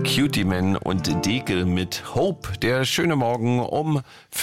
Cutie Man und Dekel mit Hope. Der schöne Morgen um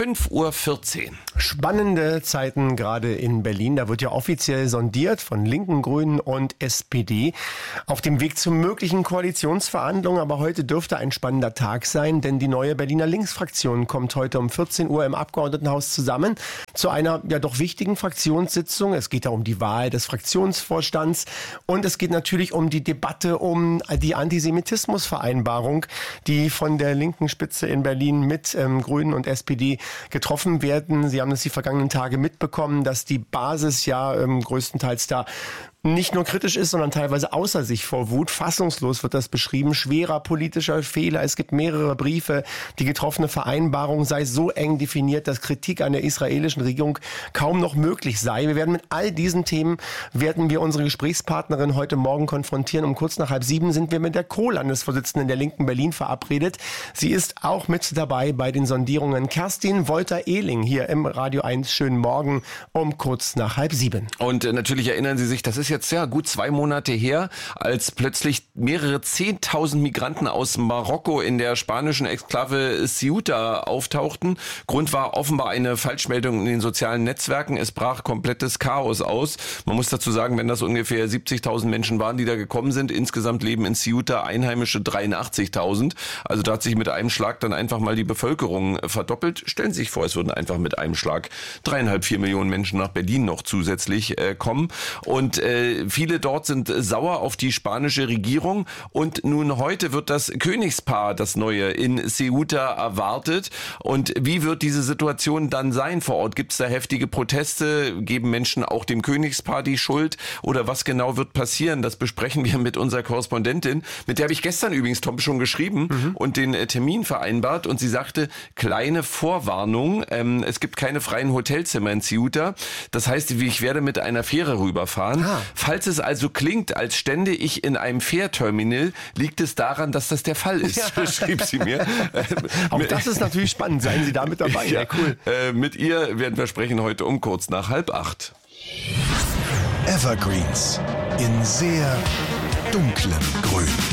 5:14 Uhr. Spannende Zeiten gerade in Berlin. Da wird ja offiziell sondiert von Linken, Grünen und SPD auf dem Weg zu möglichen Koalitionsverhandlungen. Aber heute dürfte ein spannender Tag sein, denn die neue Berliner Linksfraktion kommt heute um 14 Uhr im Abgeordnetenhaus zusammen zu einer ja doch wichtigen Fraktionssitzung. Es geht da um die Wahl des Fraktionsvorstands und es geht natürlich um die Debatte um die Antisemitismusvereinbarung, die von der linken Spitze in Berlin mit Grünen und SPD getroffen werden. Sie haben es die vergangenen Tage mitbekommen, dass die Basis ja größtenteils da nicht nur kritisch ist, sondern teilweise außer sich vor Wut. Fassungslos wird das beschrieben. Schwerer politischer Fehler. Es gibt mehrere Briefe. Die getroffene Vereinbarung sei so eng definiert, dass Kritik an der israelischen Regierung kaum noch möglich sei. Wir werden mit all diesen Themen, unsere Gesprächspartnerin heute Morgen konfrontieren. Um kurz nach 6:30 sind wir mit der Co-Landesvorsitzenden der Linken Berlin verabredet. Sie ist auch mit dabei bei den Sondierungen. Kerstin Wolter-Ehling hier im Radio 1. Schönen Morgen um kurz nach 6:30. Und natürlich erinnern Sie sich, das ist jetzt ja gut 2 Monate her, als plötzlich mehrere 10.000 Migranten aus Marokko in der spanischen Exklave Ceuta auftauchten. Grund war offenbar eine Falschmeldung in den sozialen Netzwerken. Es brach komplettes Chaos aus. Man muss dazu sagen, wenn das ungefähr 70.000 Menschen waren, die da gekommen sind, insgesamt leben in Ceuta Einheimische 83.000. Also da hat sich mit einem Schlag dann einfach mal die Bevölkerung verdoppelt. Stellen Sie sich vor, es würden einfach mit einem Schlag 3,5, 4 Millionen Menschen nach Berlin noch zusätzlich kommen. Und viele dort sind sauer auf die spanische Regierung und nun heute wird das Königspaar, das neue, in Ceuta erwartet. Und wie wird diese Situation dann sein vor Ort? Gibt es da heftige Proteste? Geben Menschen auch dem Königspaar die Schuld? Oder was genau wird passieren? Das besprechen wir mit unserer Korrespondentin. Mit der habe ich gestern übrigens, Tom, schon geschrieben und den Termin vereinbart. Und sie sagte, kleine Vorwarnung, es gibt keine freien Hotelzimmer in Ceuta. Das heißt, ich werde mit einer Fähre rüberfahren. Falls es also klingt, als stände ich in einem Fährterminal, liegt es daran, dass das der Fall ist, schrieb sie mir. Auch das ist natürlich spannend. Seien Sie da mit dabei. Ja, cool. Mit ihr werden wir sprechen heute um kurz nach 7:30. Evergreens in sehr dunklem Grün.